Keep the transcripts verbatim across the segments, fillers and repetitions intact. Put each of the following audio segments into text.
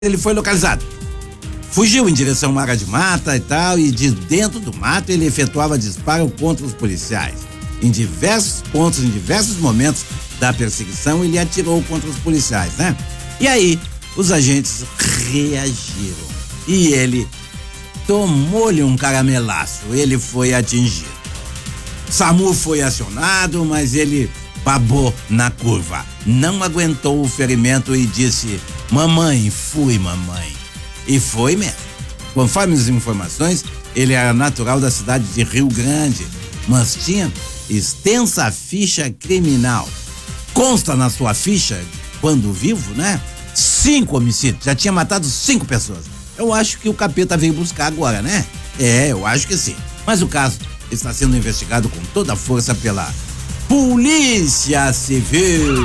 Ele foi localizado. Fugiu em direção a uma área de mata e tal, e de dentro do mato ele efetuava disparo contra os policiais. Em diversos pontos, em diversos momentos da perseguição, ele atirou contra os policiais, né? E aí, os agentes reagiram. E ele tomou-lhe um caramelaço, ele foi atingido. SAMU foi acionado, mas ele babou na curva. Não aguentou o ferimento e disse: mamãe, fui mamãe. E foi mesmo. Conforme as informações, ele era natural da cidade de Rio Grande, mas tinha extensa ficha criminal. Consta na sua ficha, quando vivo, né? Cinco homicídios, já tinha matado cinco pessoas. Eu acho que o capeta veio buscar agora, né? É, eu acho que sim. Mas o caso está sendo investigado com toda a força pela Polícia Civil.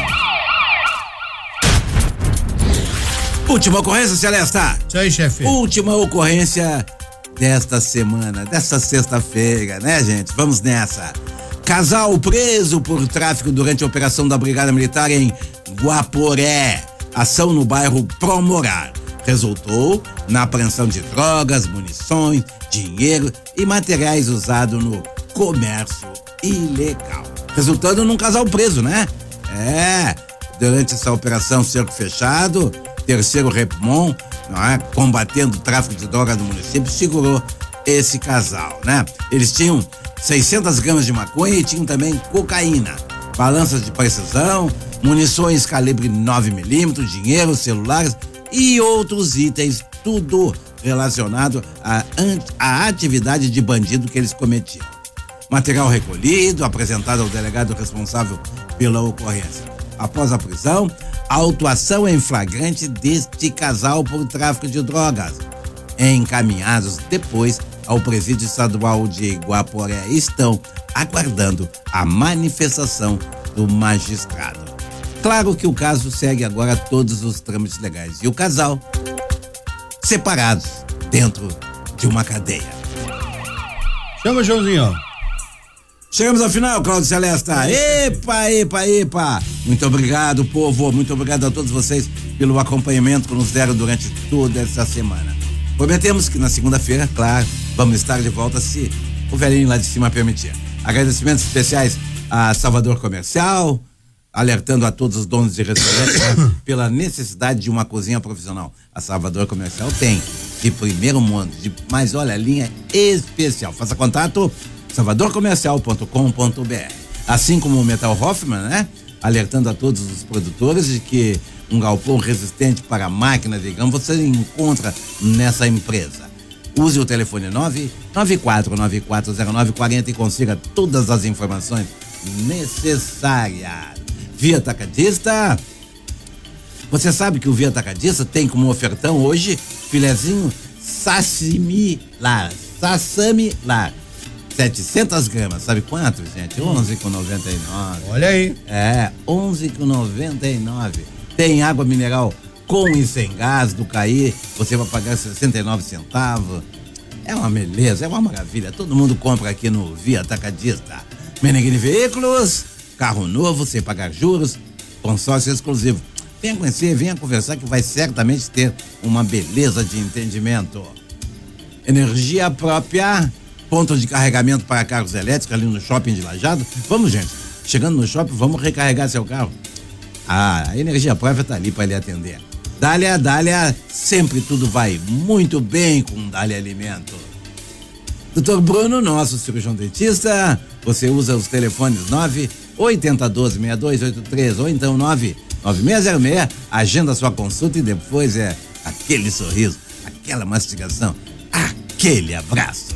Última ocorrência, Celesta. Isso aí, chefe. Última ocorrência desta semana, desta sexta-feira, né, gente? Vamos nessa. Casal preso por tráfico durante a operação da Brigada Militar em Guaporé. Ação no bairro Promorar. Resultou na apreensão de drogas, munições, dinheiro e materiais usados no comércio ilegal. Resultando num casal preso, né? É, durante essa operação Cerco Fechado, Terceiro Repmon, não é? Combatendo o tráfico de drogas no município, segurou esse casal, né? Eles tinham seiscentas gramas de maconha e tinham também cocaína, balanças de precisão, munições calibre nove milímetros, dinheiro, celulares e outros itens, tudo relacionado à, à atividade de bandido que eles cometiam. Material recolhido, apresentado ao delegado responsável pela ocorrência. Após a prisão, a autuação em flagrante deste casal por tráfico de drogas. Encaminhados depois ao presídio estadual de Guaporé, estão aguardando a manifestação do magistrado. Claro que o caso segue agora todos os trâmites legais e o casal separados dentro de uma cadeia. Chama, Joãozinho. Chegamos ao final, Cláudio Celesta. Epa, epa, epa. Muito obrigado, povo. Muito obrigado a todos vocês pelo acompanhamento que nos deram durante toda essa semana. Prometemos que na segunda-feira, claro, vamos estar de volta se o velhinho lá de cima permitir. Agradecimentos especiais a Salvador Comercial, alertando a todos os donos de restaurantes pela necessidade de uma cozinha profissional. A Salvador Comercial tem de primeiro mundo, de, mas olha, linha especial. Faça contato salvador comercial ponto com ponto b r. Assim como o Metal Hoffman, né? Alertando a todos os produtores de que um galpão resistente para máquinas de grão você encontra nessa empresa. Use o telefone nove nove quatro nove quatro zero nove quatro zero e consiga todas as informações necessárias. Via Atacadista. Você sabe que o Via Atacadista tem como ofertão hoje filezinho sashimi lar, sashimi lar. setecentas gramas, sabe quanto, gente? onze reais e noventa e nove centavos. Olha aí. É, onze reais e noventa e nove centavos. Tem água mineral com e sem gás do Caí, você vai pagar sessenta e nove centavos. É uma beleza, é uma maravilha. Todo mundo compra aqui no Via Atacadista. Meneghini Veículos, carro novo, sem pagar juros, consórcio exclusivo. Venha conhecer, venha conversar que vai certamente ter uma beleza de entendimento. Energia própria, ponto de carregamento para carros elétricos ali no shopping de Lajeado. Vamos, gente, chegando no shopping, vamos recarregar seu carro. Ah, a energia própria tá ali para lhe atender. Dália, Dália, sempre tudo vai muito bem com Dália Alimento. doutor Bruno, nosso cirurgião dentista, você usa os telefones nove oito zero um dois seis dois oito três ou então nove nove seis zero seis, agenda sua consulta e depois é aquele sorriso, aquela mastigação, aquele abraço.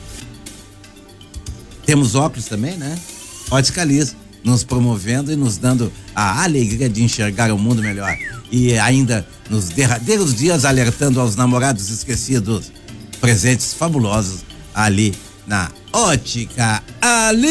Temos óculos também, né? Ótica Liz, nos promovendo e nos dando a alegria de enxergar o mundo melhor. E ainda nos derradeiros dias alertando aos namorados esquecidos. Presentes fabulosos ali na Ótica Liz.